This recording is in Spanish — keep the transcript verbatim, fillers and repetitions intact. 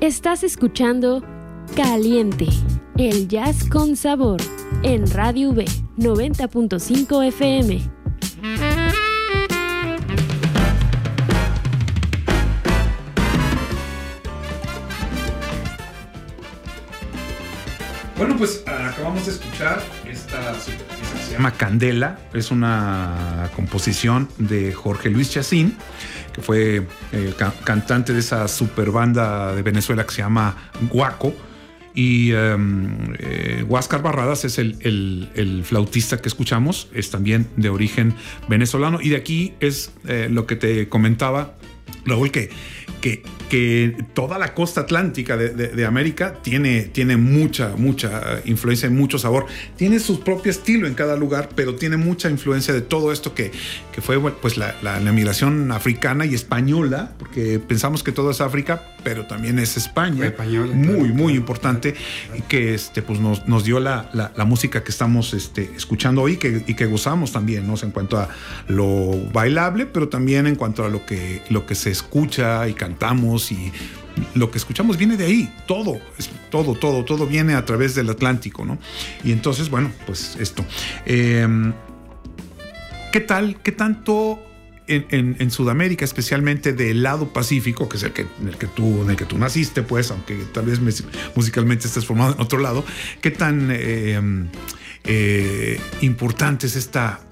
Estás escuchando Caliente, el jazz con sabor, en Radio V noventa punto cinco F M. Bueno, pues acabamos de escuchar esta pieza que se llama Candela. Es una composición de Jorge Luis Chacín, que fue eh, ca- cantante de esa super banda de Venezuela que se llama Guaco. Y um, eh, Huáscar Barradas es el, el, el flautista que escuchamos, es también de origen venezolano. Y de aquí es eh, lo que te comentaba, Raúl, que, que, que toda la costa atlántica de, de, de América tiene, tiene mucha, mucha influencia y mucho sabor. Tiene su propio estilo en cada lugar, pero tiene mucha influencia de todo esto que, que fue pues, la, la, la migración africana y española, porque pensamos que todo es África, pero también es España. Española, muy, claro, muy claro, importante, claro. Y que este, pues, nos, nos dio la, la, la música que estamos este, escuchando hoy que, y que gozamos también, ¿no? O sea, en cuanto a lo bailable, pero también en cuanto a lo que, lo que se escucha y cantamos, y lo que escuchamos viene de ahí, todo, es, todo, todo, todo viene a través del Atlántico, ¿no? Y entonces, bueno, pues esto. Eh, ¿Qué tal, qué tanto en, en, en Sudamérica, especialmente del lado Pacífico, que es el que, en el que tú, en el que tú naciste, pues, aunque tal vez musicalmente estés formado en otro lado, qué tan eh, eh, importante es esta